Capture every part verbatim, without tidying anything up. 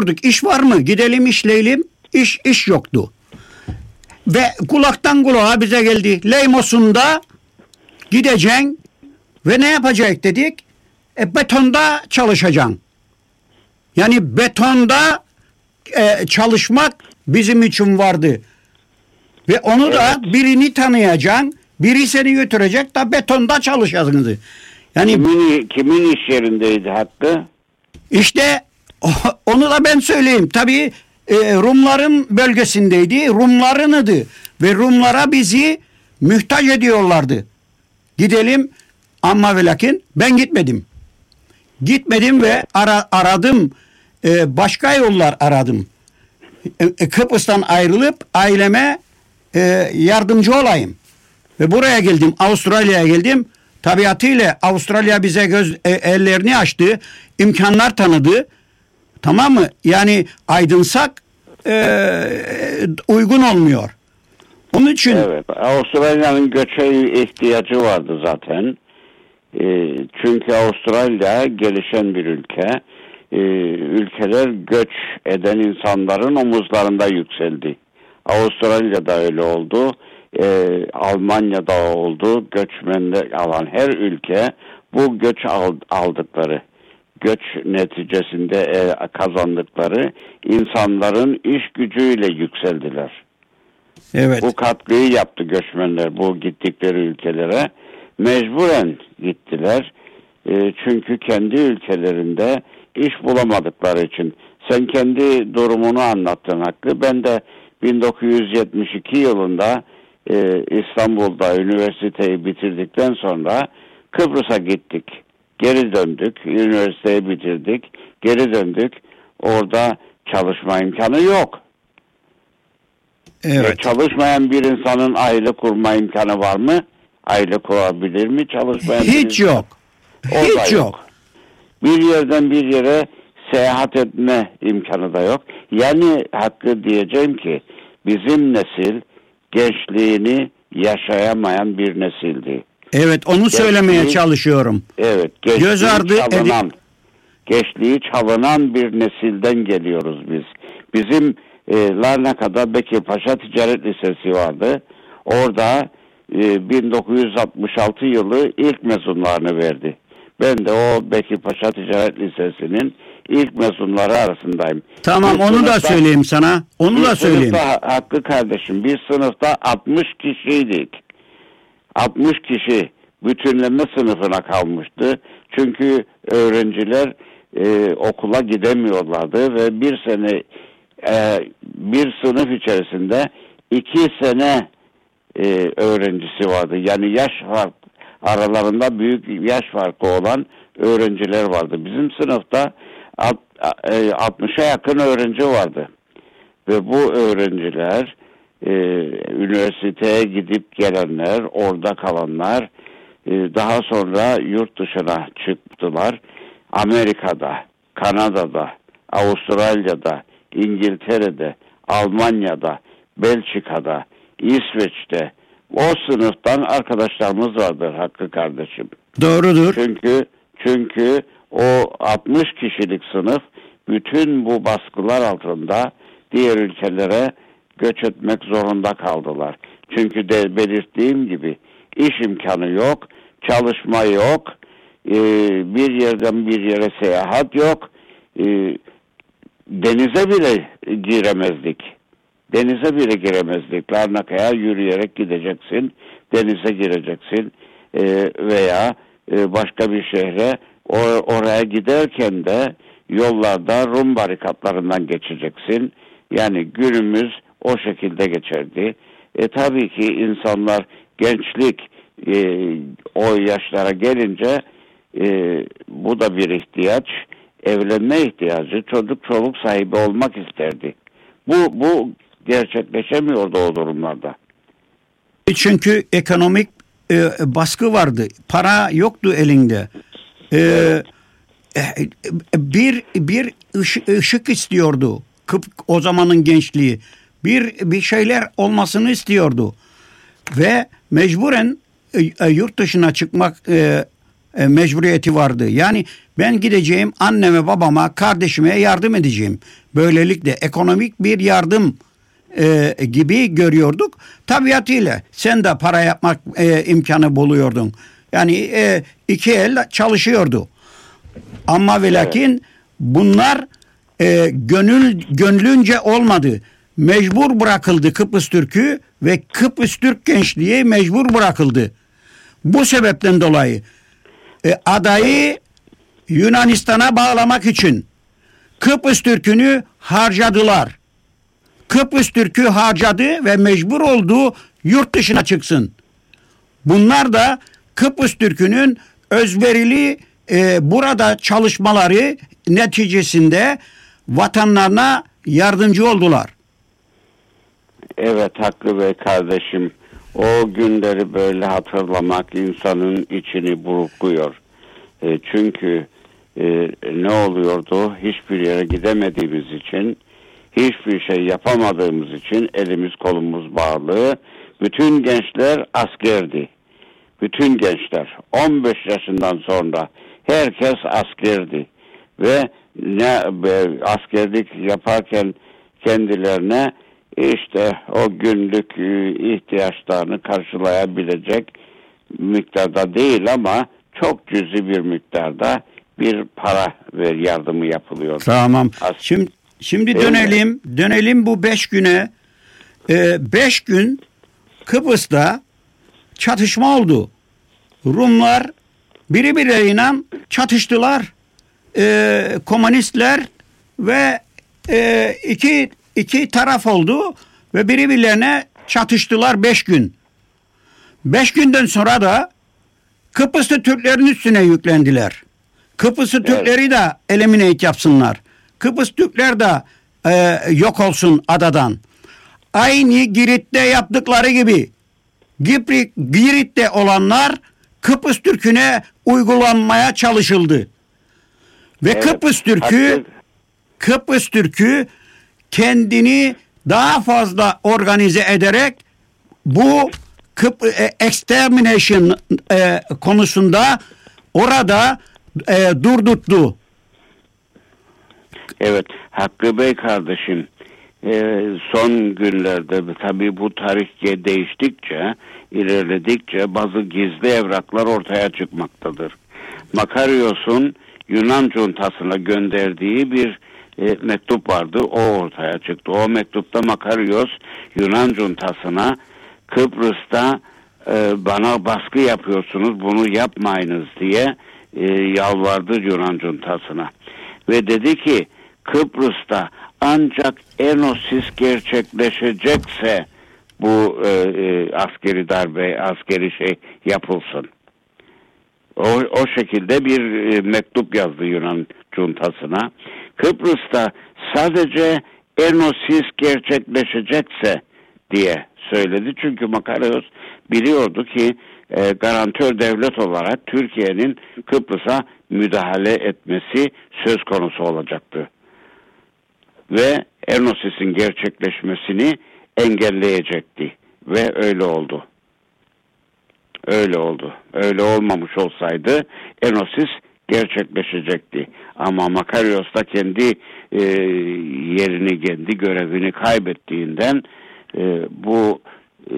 Bekliyorduk. İş var mı? Gidelim işleyelim. İş iş yoktu. Ve kulaktan kulağa bize geldi. Leymos'unda gideceksin ve ne yapacak dedik? E, betonda çalışacaksın. Yani betonda e, çalışmak bizim için vardı. Ve onu evet. da birini tanıyacaksın. Biri seni götürecek da betonda çalışacaksınız. Yani kimin, kimin iş yerindeydi Hakkı? İşte onu da ben söyleyeyim. Tabii e, Rumların bölgesindeydi. Rumlarınıdı. Ve Rumlara bizi mühtaç ediyorlardı. Gidelim ama ve lakin ben gitmedim. Gitmedim ve ara, aradım. E, başka yollar aradım. E, Kıbrıs'tan ayrılıp aileme e, yardımcı olayım. Ve buraya geldim. Avustralya'ya geldim. Tabiatıyla Avustralya bize göz e, ellerini açtı. İmkanlar tanıdı. Tamam mı? Yani aydınsak e, uygun olmuyor. Onun için evet, Avustralya'nın göçe ihtiyacı vardı zaten. E, çünkü Avustralya gelişen bir ülke. E, ülkeler göç eden insanların omuzlarında yükseldi. Avustralya'da öyle oldu. E, Almanya'da oldu. Göçmenler alan her ülke bu göç aldıkları, göç neticesinde e, kazandıkları insanların iş gücüyle yükseldiler. Evet. Bu katkıyı yaptı göçmenler bu gittikleri ülkelere. Mecburen gittiler. E, çünkü kendi ülkelerinde iş bulamadıkları için. Sen kendi durumunu anlattın Hakkı. Ben de bin dokuz yüz yetmiş iki yılında e, İstanbul'da üniversiteyi bitirdikten sonra Kıbrıs'a gittik. Geri döndük. Üniversiteyi bitirdik. Geri döndük. Orada çalışma imkanı yok. Evet. E, çalışmayan bir insanın aile kurma imkanı var mı? Aile kurabilir mi? Çalışmayan hiç yok. Hiç yok. yok. Bir yerden bir yere seyahat etme imkanı da yok. Yani Hakkı diyeceğim ki bizim nesil gençliğini yaşayamayan bir nesildi. Evet, onu gençliği, söylemeye çalışıyorum. Evet, göz ardı çalınan, edi- gençliği çalınan bir nesilden geliyoruz biz. Bizim e, Larnaka'da Bekir Paşa Ticaret Lisesi vardı. Orada e, bin dokuz yüz altmış altı yılı ilk mezunlarını verdi. Ben de o Bekir Paşa Ticaret Lisesi'nin ilk mezunları arasındayım. Tamam, bir onu sınıfta, da söyleyeyim sana. Onu da söyleyeyim. Hakkı kardeşim, bir sınıfta altmış kişiydik. altmış kişi bütünleme sınıfına kalmıştı. Çünkü öğrenciler e, okula gidemiyorlardı ve bir sene e, bir sınıf içerisinde iki sene e, öğrencisi vardı. Yani yaş fark aralarında büyük yaş farkı olan öğrenciler vardı. Bizim sınıfta altmışa yakın öğrenci vardı. Ve bu öğrenciler e, üniversiteye gidip gelenler, orada kalanlar, e, daha sonra yurt dışına çıktılar. Amerika'da, Kanada'da, Avustralya'da, İngiltere'de, Almanya'da, Belçika'da, İsveç'te o sınıftan arkadaşlarımız vardır Hakkı kardeşim. Doğrudur. Çünkü çünkü o altmış kişilik sınıf bütün bu baskılar altında diğer ülkelere göç etmek zorunda kaldılar. Çünkü de belirttiğim gibi iş imkanı yok, çalışma yok, e, bir yerden bir yere seyahat yok, e, denize bile giremezdik. Denize bile giremezdik. Larnaka'ya yürüyerek gideceksin, denize gireceksin e, veya e, başka bir şehre or- oraya giderken de yollarda Rum barikatlarından geçeceksin. Yani günümüz o şekilde geçerdi. E tabii ki insanlar gençlik e, o yaşlara gelince e, bu da bir ihtiyaç. Evlenme ihtiyacı, çocuk çoluk sahibi olmak isterdi. Bu bu gerçekleşemiyordu o durumlarda. Çünkü ekonomik e, baskı vardı. Para yoktu elinde. E, evet. bir bir ışık, ışık istiyordu. O zamanın gençliği. Bir bir şeyler olmasını istiyordu. Ve mecburen e, yurt dışına çıkmak e, e, mecburiyeti vardı. Yani ben gideceğim, anneme, babama, kardeşime yardım edeceğim. Böylelikle ekonomik bir yardım e, gibi görüyorduk. Tabiatıyla sen de para yapmak e, imkanı buluyordun. Yani e, iki el çalışıyordu. Ama ve lakin evet. bunlar e, gönül gönlünce olmadı. Mecbur bırakıldı Kıbrıs Türk'ü ve Kıbrıs Türk gençliği mecbur bırakıldı. Bu sebepten dolayı e, adayı Yunanistan'a bağlamak için Kıbrıs Türk'ünü harcadılar. Kıbrıs Türk'ü harcadı ve mecbur oldu yurt dışına çıksın. Bunlar da Kıbrıs Türk'ünün özverili e, burada çalışmaları neticesinde vatanlarına yardımcı oldular. Evet Hakkı Bey kardeşim, o günleri böyle hatırlamak insanın içini burkuyor. E, çünkü e, ne oluyordu? Hiçbir yere gidemediğimiz için, hiçbir şey yapamadığımız için elimiz kolumuz bağlı. Bütün gençler askerdi. Bütün gençler on beş yaşından sonra herkes askerdi. Ve ne askerlik yaparken kendilerine işte o günlük ihtiyaçlarını karşılayabilecek miktarda değil ama çok cüzi bir miktarda bir para ve yardımı yapılıyor. Tamam. As- şimdi şimdi dönelim mi? dönelim bu beş güne. Ee, beş gün Kıbrıs'ta çatışma oldu. Rumlar birbirleriyle çatıştılar. Ee, komünistler ve e, iki iki taraf oldu ve birbirlerine çatıştılar beş gün. Beş günden sonra da Kıbrıslı Türklerin üstüne yüklendiler. Kıbrıslı evet. Türkleri de eliminate yapsınlar. Kıbrıs Türkler de e, yok olsun adadan. Aynı Girit'te yaptıkları gibi Gipri, Girit'te olanlar Kıbrıs Türk'üne uygulanmaya çalışıldı. Ve evet. Kıbrıs Türk'ü Kıbrıs Türk'ü kendini daha fazla organize ederek bu extermination e, konusunda orada e, durdurttu. Evet Hakkı Bey kardeşim, e, son günlerde tabii bu tarih değiştikçe, ilerledikçe bazı gizli evraklar ortaya çıkmaktadır. Makarios'un Yunan cuntasına gönderdiği bir e, mektup vardı. O ortaya çıktı. O mektupta Makarios Yunan cuntasına Kıbrıs'ta e, bana baskı yapıyorsunuz, bunu yapmayınız diye e, yalvardı Yunan cuntasına. Ve dedi ki Kıbrıs'ta ancak enosis gerçekleşecekse bu e, e, askeri darbe, askeri şey yapılsın. O, o şekilde bir e, mektup yazdı Yunan cuntasına. Kıbrıs'ta sadece enosis gerçekleşecekse diye söyledi. Çünkü Makarios biliyordu ki e, garantör devlet olarak Türkiye'nin Kıbrıs'a müdahale etmesi söz konusu olacaktı. Ve enosis'in gerçekleşmesini engelleyecekti. Ve öyle oldu. Öyle oldu. Öyle olmamış olsaydı enosis gerçekleşecekti. Ama Makarios da kendi e, yerini, kendi görevini kaybettiğinden e, bu e,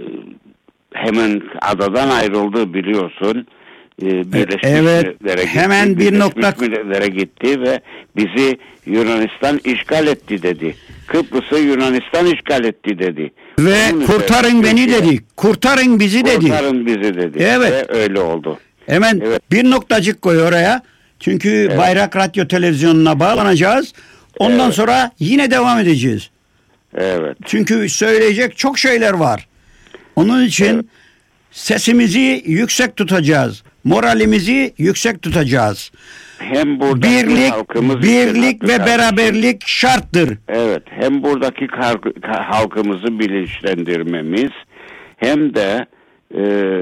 hemen adadan ayrıldı biliyorsun. E, Birleşmiş evet, Milletler'e gitti. Hemen bir nokta Milletler'e gitti ve bizi Yunanistan işgal etti dedi. Kıbrıs'ı Yunanistan işgal etti dedi. Ve Onun kurtarın beni Türkiye, dedi. Kurtarın bizi dedi. Kurtarın bizi dedi. Evet. Ve öyle oldu. Hemen evet. bir noktacık koy oraya. Çünkü evet. Bayrak Radyo Televizyonu'na bağlanacağız. Ondan evet. sonra yine devam edeceğiz. Evet. Çünkü söyleyecek çok şeyler var. Onun için evet. sesimizi yüksek tutacağız. Moralimizi yüksek tutacağız. Hem buradaki birlik, halkımız birlik ve kardeşim. beraberlik şarttır. Evet, hem buradaki halkımızı bilinçlendirmemiz hem de e,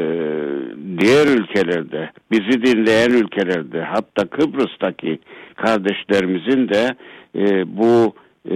diğer ülkelerde, bizi dinleyen ülkelerde, hatta Kıbrıs'taki kardeşlerimizin de e, bu e,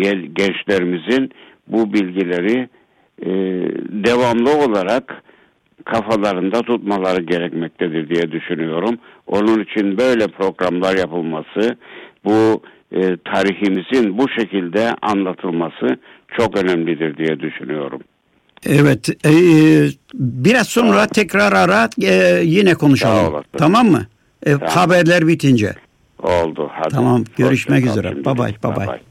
gençlerimizin bu bilgileri e, devamlı olarak kafalarında tutmaları gerekmektedir diye düşünüyorum. Onun için böyle programlar yapılması, bu e, tarihimizin bu şekilde anlatılması çok önemlidir diye düşünüyorum. Evet, e, biraz sonra tamam. tekrar ara e, yine konuşalım. Tamam mı? E, tamam. Haberler bitince. Oldu. Hadi. Tamam, görüşmek üzere. Bye bye. Bye bye.